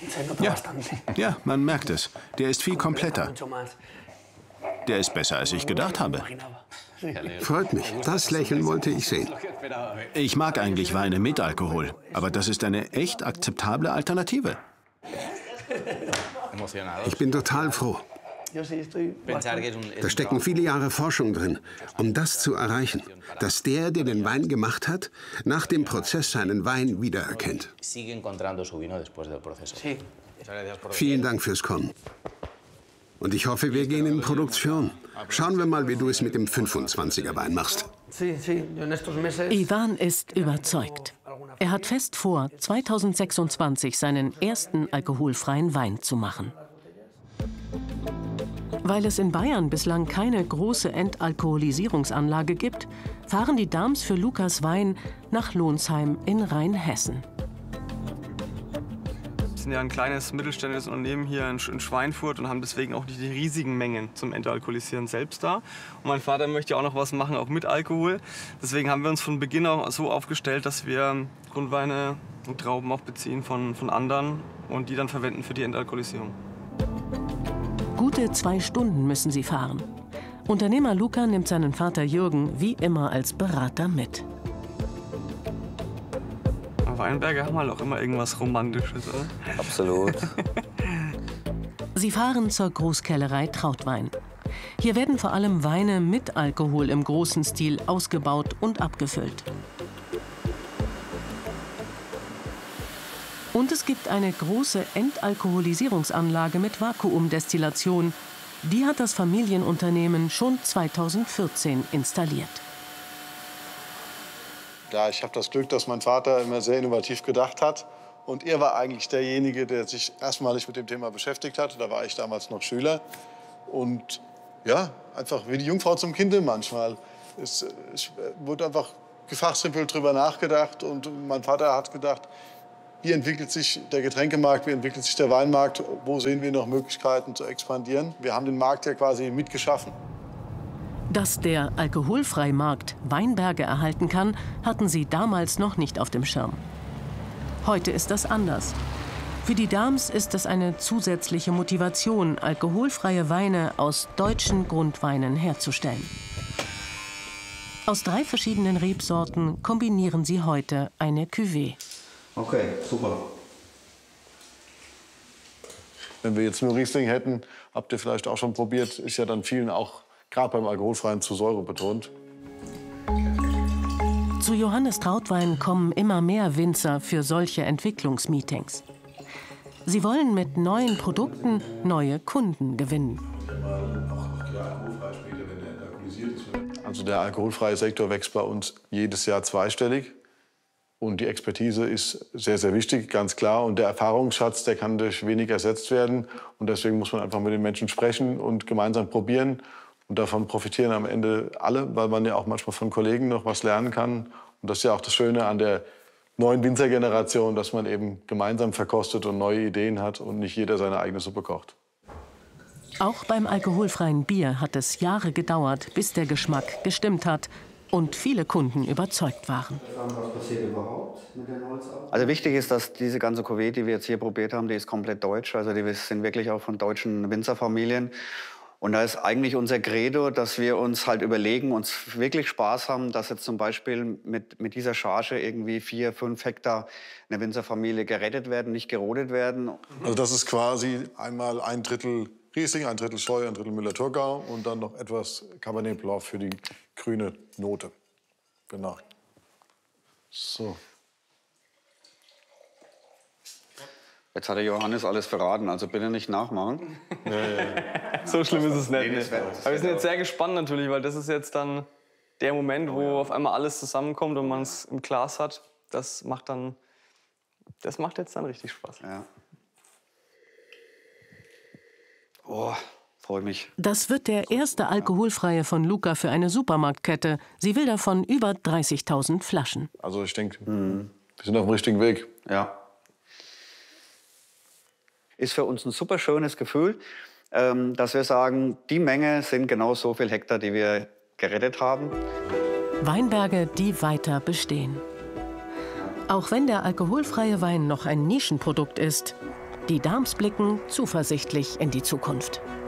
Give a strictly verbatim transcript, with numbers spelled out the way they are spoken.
Ja, ja, man merkt es. Der ist viel kompletter. Der ist besser, als ich gedacht habe. Freut mich. Das Lächeln wollte ich sehen. Ich mag eigentlich Weine mit Alkohol, aber das ist eine echt akzeptable Alternative. Ich bin total froh. Da stecken viele Jahre Forschung drin, um das zu erreichen, dass der, der den Wein gemacht hat, nach dem Prozess seinen Wein wiedererkennt. Vielen Dank fürs Kommen. Und ich hoffe, wir gehen in Produktion. Schauen wir mal, wie du es mit dem fünfundzwanziger Wein machst. Ivan ist überzeugt. Er hat fest vor, zweitausendsechsundzwanzig seinen ersten alkoholfreien Wein zu machen. Weil es in Bayern bislang keine große Entalkoholisierungsanlage gibt, fahren die Dams für Lukas Wein nach Lonsheim in Rheinhessen. Wir sind ja ein kleines mittelständisches Unternehmen hier in Schweinfurt und haben deswegen auch nicht die riesigen Mengen zum Entalkoholisieren selbst da. Und mein Vater möchte ja auch noch was machen, auch mit Alkohol. Deswegen haben wir uns von Beginn auch so aufgestellt, dass wir Grundweine und Trauben auch beziehen von, von anderen und die dann verwenden für die Entalkoholisierung. Gute zwei Stunden müssen sie fahren. Unternehmer Luca nimmt seinen Vater Jürgen wie immer als Berater mit. Weinberge haben halt auch immer irgendwas Romantisches, oder? Absolut. Sie fahren zur Großkellerei Trautwein. Hier werden vor allem Weine mit Alkohol im großen Stil ausgebaut und abgefüllt. Und es gibt eine große Entalkoholisierungsanlage mit Vakuumdestillation. Die hat das Familienunternehmen schon zweitausendvierzehn installiert. Ja, ich habe das Glück, dass mein Vater immer sehr innovativ gedacht hat. Und er war eigentlich derjenige, der sich erstmalig mit dem Thema beschäftigt hat. Da war ich damals noch Schüler. Und ja, einfach wie die Jungfrau zum Kinde manchmal. Es, es wurde einfach gefachsimpelt drüber nachgedacht. Und mein Vater hat gedacht, wie entwickelt sich der Getränkemarkt, wie entwickelt sich der Weinmarkt, wo sehen wir noch Möglichkeiten zu expandieren. Wir haben den Markt ja quasi mitgeschaffen. Dass der Alkoholfreimarkt Weinberge erhalten kann, hatten sie damals noch nicht auf dem Schirm. Heute ist das anders. Für die Dams ist es eine zusätzliche Motivation, alkoholfreie Weine aus deutschen Grundweinen herzustellen. Aus drei verschiedenen Rebsorten kombinieren sie heute eine Cuvée. Okay, super. Wenn wir jetzt nur Riesling hätten, habt ihr vielleicht auch schon probiert, ist ja dann vielen auch gerade beim Alkoholfreien zu Säure betont. Zu Johannes Trautwein kommen immer mehr Winzer für solche Entwicklungsmeetings. Sie wollen mit neuen Produkten neue Kunden gewinnen. Also der alkoholfreie Sektor wächst bei uns jedes Jahr zweistellig. Und die Expertise ist sehr, sehr wichtig, ganz klar. Und der Erfahrungsschatz, der kann durch wenig ersetzt werden. Und deswegen muss man einfach mit den Menschen sprechen und gemeinsam probieren. Und davon profitieren am Ende alle, weil man ja auch manchmal von Kollegen noch was lernen kann. Und das ist ja auch das Schöne an der neuen Winzergeneration, dass man eben gemeinsam verkostet und neue Ideen hat und nicht jeder seine eigene Suppe kocht. Auch beim alkoholfreien Bier hat es Jahre gedauert, bis der Geschmack gestimmt hat und viele Kunden überzeugt waren. Was passiert überhaupt mit dem Holz? Also wichtig ist, dass diese ganze Cuvée, die wir jetzt hier probiert haben, die ist komplett deutsch. Also die sind wirklich auch von deutschen Winzerfamilien. Und da ist eigentlich unser Credo, dass wir uns halt überlegen, uns wirklich Spaß haben, dass jetzt zum Beispiel mit, mit dieser Charge irgendwie vier, fünf Hektar eine Winzerfamilie gerettet werden, nicht gerodet werden. Also das ist quasi einmal ein Drittel Riesling, ein Drittel Scheu, ein Drittel Müller-Thurgau und dann noch etwas Cabernet Blanc für die grüne Note. Genau. So. Jetzt hat der Johannes alles verraten, also bitte nicht nachmachen. Ja, ja, ja. So schlimm ist es nicht. Nee, das wär- Aber wir sind jetzt sehr gespannt natürlich, weil das ist jetzt dann der Moment, wo auf einmal alles zusammenkommt und man es im Glas hat. Das macht dann, das macht jetzt dann richtig Spaß. Ja. Oh, freue mich. Das wird der erste alkoholfreie von Luca für eine Supermarktkette. Sie will davon über dreißigtausend Flaschen. Also ich denke, wir sind auf dem richtigen Weg. Ja. Ist für uns ein super schönes Gefühl, ähm, dass wir sagen, die Menge sind genau so viel Hektar, die wir gerettet haben. Weinberge, die weiter bestehen. Auch wenn der alkoholfreie Wein noch ein Nischenprodukt ist, Die Dahms blicken zuversichtlich in die Zukunft.